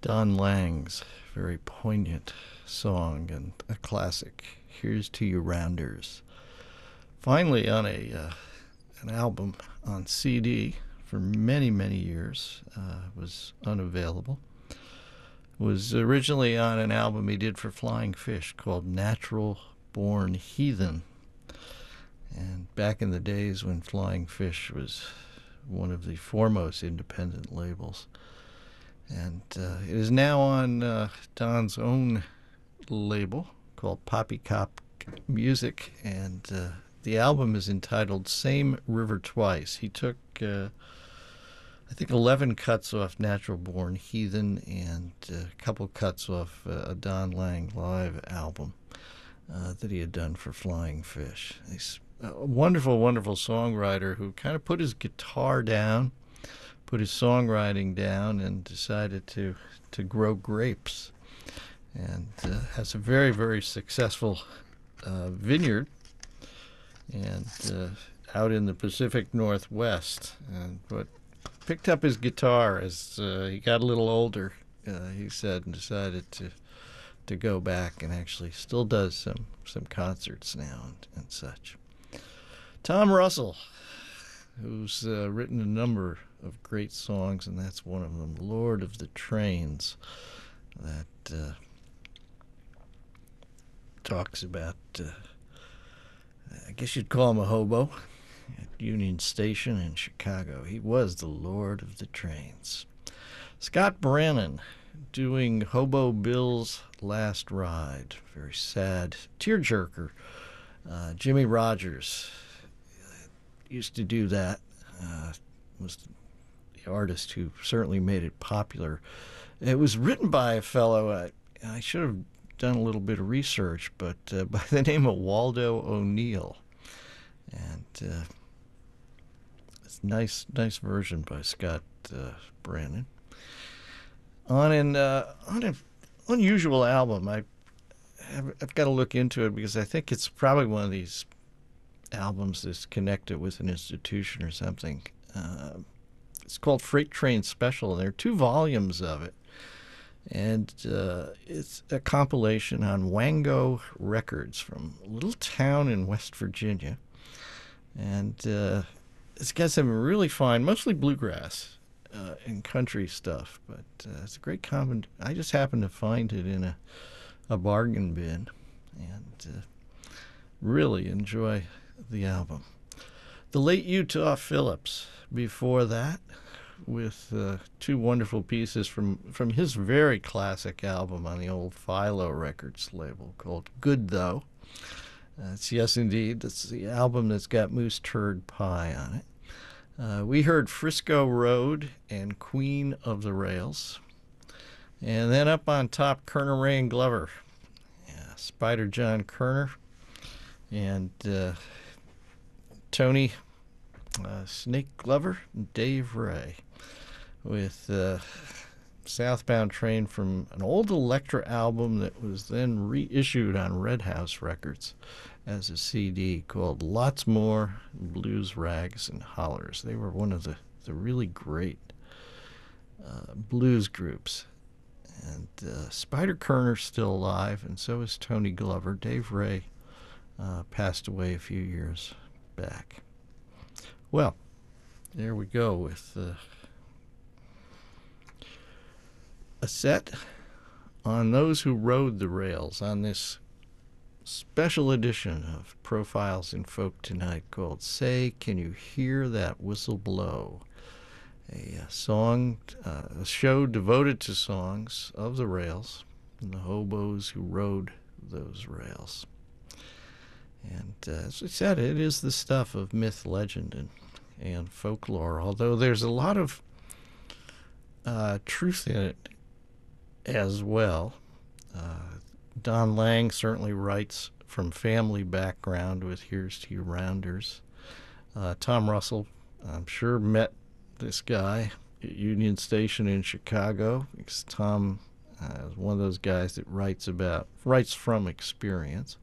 Don Lang's very poignant song and a classic. Here's to you rounders. Finally, on an album on CD for many years, was unavailable. Was originally on an album he did for Flying Fish called Natural Born Heathen. And back in the days when Flying Fish was one of the foremost independent labels. And it is now on Don's own label called Poppycock Music, and the album is entitled Same River Twice. He took, I think, 11 cuts off Natural Born Heathen and a couple cuts off a Don Lang live album that he had done for Flying Fish. He's a wonderful songwriter who kind of put his guitar down, put his songwriting down, and decided to grow grapes, and has a very successful vineyard and out in the Pacific Northwest. But picked up his guitar as he got a little older, he said, and decided to go back, and actually still does some concerts now and such. Tom Russell, who's written a number of great songs, and that's one of them, Lord of the Trains, that talks about, I guess you'd call him a hobo at Union Station in Chicago. He was the Lord of the Trains. Scott Brannon doing Hobo Bill's Last Ride, very sad, tearjerker. Jimmy Rogers used to do that, was the artist who certainly made it popular. It was written by a fellow, I should have done a little bit of research, but by the name of Waldo O'Neill. And it's a nice version by Scott Brannon. On an unusual album, I've got to look into it because I think it's probably one of these albums that's connected with an institution or something. It's called Freight Train Special, and there are 2 volumes of it. And it's a compilation on Wango Records from a little town in West Virginia. And it's got some really fine, mostly bluegrass and country stuff. But it's a great comment. I just happened to find it in a bargain bin, and really enjoy the album. The late Utah Phillips before that, with 2 wonderful pieces from his very classic album on the old Philo Records label called Good Though. It's Yes Indeed. That's the album that's got Moose Turd Pie on it. We heard Frisco Road and Queen of the Rails. And then up on top, Kerner, Ray, and Glover. Yeah, Spider John Kerner and Tony Snake Glover and Dave Ray, with Southbound Train from an old Elektra album that was then reissued on Red House Records as a CD called Lots More Blues, Rags, and Hollers. They were one of the really great blues groups. And Spider Kerner's still alive, and so is Tony Glover. Dave Ray passed away a few years back. Well, there we go with a set on those who rode the rails on this special edition of Profiles in Folk Tonight called Say, Can You Hear That Whistle Blow? A song, a show devoted to songs of the rails and the hobos who rode those rails. And as I said, it is the stuff of myth, legend, and folklore, although there's a lot of truth in it as well. Don Lang certainly writes from family background with Here's to You Rounders. Tom Russell, I'm sure, met this guy at Union Station in Chicago, because Tom is one of those guys that writes from experience.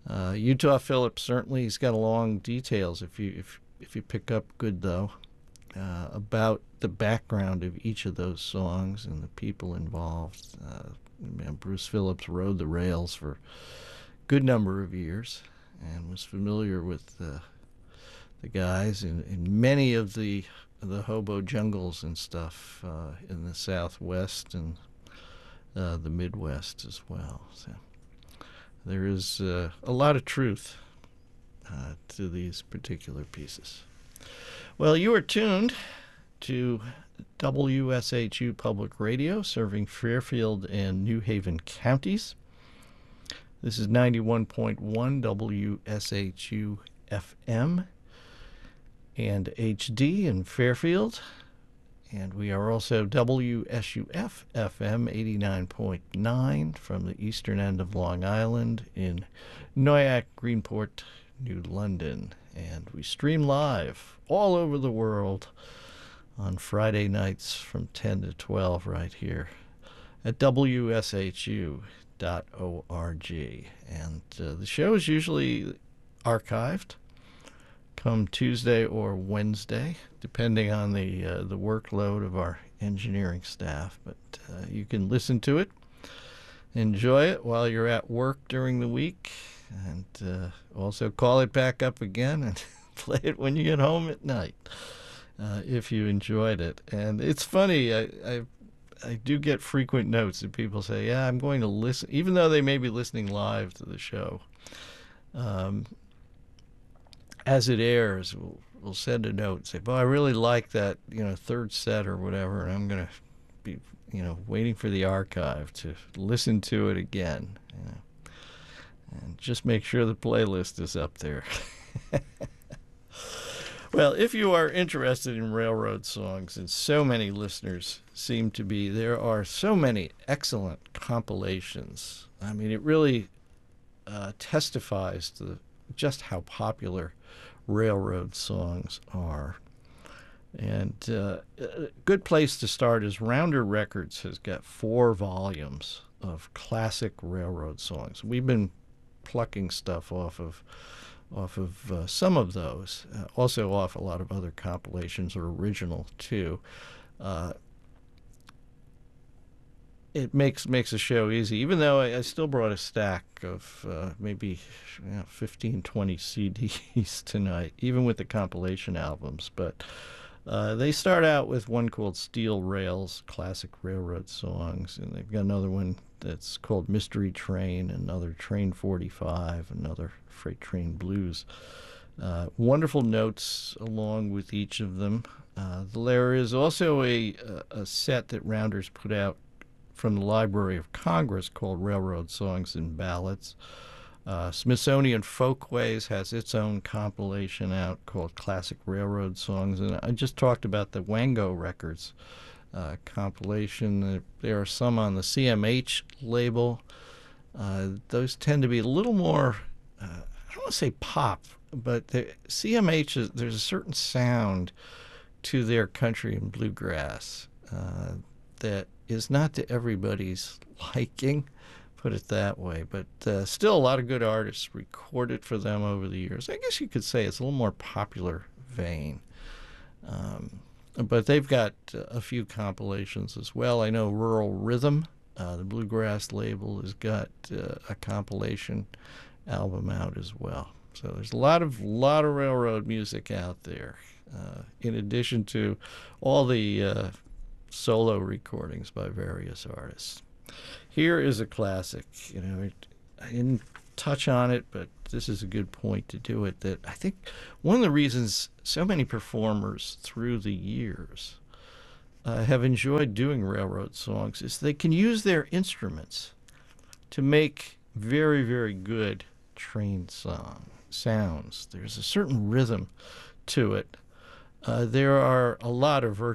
Utah Phillips, certainly, he's got long details if you pick up Good Though. about the background of each of those songs and the people involved. Bruce Phillips rode the rails for a good number of years and was familiar with the guys in many of the hobo jungles and stuff in the Southwest and the Midwest as well. So there is a lot of truth to these particular pieces. Well, you are tuned to WSHU Public Radio, serving Fairfield and New Haven counties. This is 91.1 WSHU FM and HD in Fairfield. And we are also WSUF FM 89.9 from the eastern end of Long Island in Noyac, Greenport, New London. And we stream live all over the world on Friday nights from 10 to 12 right here at WSHU.org. And the show is usually archived come Tuesday or Wednesday, depending on the workload of our engineering staff. But you can listen to it, enjoy it while you're at work during the week, and also call it back up again and play it when you get home at night if you enjoyed it. And it's funny, I do get frequent notes that people say, yeah, I'm going to listen, even though they may be listening live to the show. As it airs, we'll send a note and say, well, I really like that, third set or whatever, and I'm going to be, waiting for the archive to listen to it again, and just make sure the playlist is up there. Well, if you are interested in railroad songs, and so many listeners seem to be, there are so many excellent compilations. I mean, it really testifies to just how popular railroad songs are. And a good place to start is Rounder Records has got 4 volumes of classic railroad songs. We've been plucking stuff off of some of those, also off a lot of other compilations or original too. It makes the show easy, even though I still brought a stack of maybe 15, 20 CDs tonight, even with the compilation albums. But they start out with one called Steel Rails, classic railroad songs, and they've got another one that's called Mystery Train, another Train 45, another Freight Train Blues. Wonderful notes along with each of them. There is also a set that Rounders put out from the Library of Congress called Railroad Songs and Ballads. Smithsonian Folkways has its own compilation out called Classic Railroad Songs. And I just talked about the Wango Records compilation. There are some on the CMH label. Those tend to be a little more, I don't want to say pop, but CMH, there's a certain sound to their country and bluegrass that is not to everybody's liking, put it that way. But still a lot of good artists recorded for them over the years. I guess you could say it's a little more popular vein. But they've got a few compilations as well. I know Rural Rhythm, the bluegrass label, has got a compilation album out as well. So there's a lot of railroad music out there, in addition to all the solo recordings by various artists. Here is a classic. I didn't touch on it, but this is a good point to do it, that I think one of the reasons so many performers through the years have enjoyed doing railroad songs is they can use their instruments to make very, very good train sounds. There's a certain rhythm to it. There are a lot of virtuosos